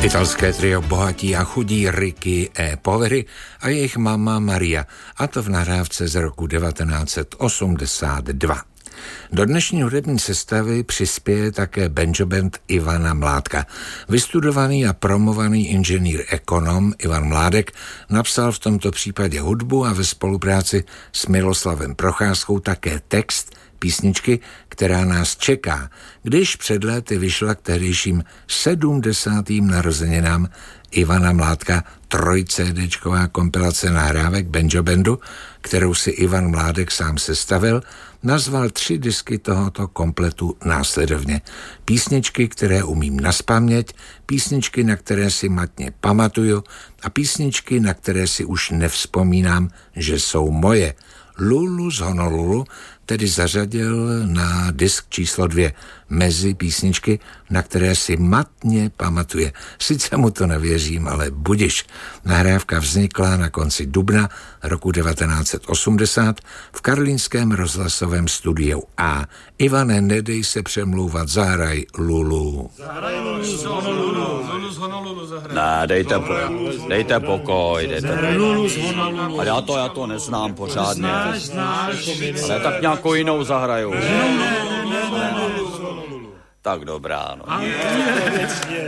Italské trio Bohatí a chudí Ricky e Poveri a jejich mama Maria, a to v nahrávce z roku 1982. Do dnešní hudební sestavy přispěje také banjo band Ivana Mládka. Vystudovaný a promovaný inženýr ekonom Ivan Mládek napsal v tomto případě hudbu a ve spolupráci s Miloslavem Procházkou také text písničky, která nás čeká, když před léty vyšla k tehdejším 70. narozeninám Ivana Mládka 3CD kompilace nahrávek banjo bandu, kterou si Ivan Mládek sám sestavil, nazval 3 disky tohoto kompletu následovně. Písničky, které umím nazpaměť, písničky, na které si matně pamatuju a písničky, na které si už nevzpomínám, že jsou moje. Lulu z Honolulu tedy zařadil na disk číslo 2 mezi písničky, na které si matně pamatuje. Sice mu to nevěřím, ale budiš. Nahrávka vznikla na konci dubna roku 1980 v karlínském rozhlasovém studiu A. Ivane, nedej se přemlouvat, zahraj Lulu. Zahraj Lulu z Honolulu. Lulu z Honolulu zahraj. Ne, dejte pokoj, Lulu z Honolulu. A já to neznám pořádně. Znáš. Ale tak nějakou jinou zahraju. Ne. Tak dobrá, no.